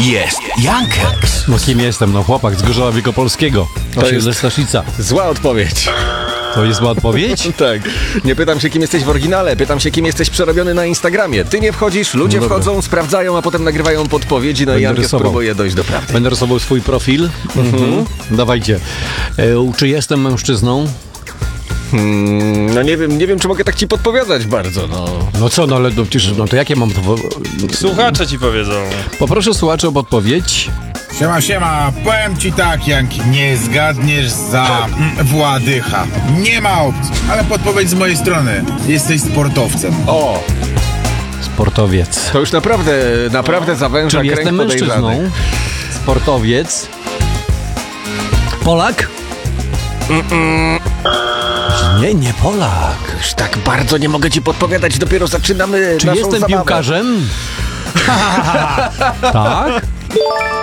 jest Jankeks. No kim jestem? No chłopak z Gorzowa Wielkopolskiego. To jest ze Staszica. zła odpowiedź. To jest zła odpowiedź? Tak. Nie pytam się, kim jesteś w oryginale, pytam się, kim jesteś przerobiony na Instagramie. Ty nie wchodzisz, ludzie No dobra. wchodzą, sprawdzają, a potem nagrywają podpowiedzi, no i Jankes rysował. próbuje dojść do prawdy. Będę rysował swój profil. Dawajcie. Czy jestem mężczyzną? No nie wiem, czy mogę tak ci podpowiadać bardzo, no. No co, no ale no, przecież, no to jakie mam to... Słuchacze ci powiedzą. Poproszę słuchaczy o podpowiedź. Siema, powiem ci tak, Janki, nie zgadniesz za Władycha. Nie ma opcji, ale podpowiedź z mojej strony. Jesteś sportowcem. O, Sportowiec. to już naprawdę zawęża Czyli kręg jestem mężczyzną. podejrzanych. Sportowiec. Polak? Nie Polak. Już tak bardzo nie mogę ci podpowiadać, dopiero zaczynamy Czy naszą jestem zabawę. piłkarzem? Tak?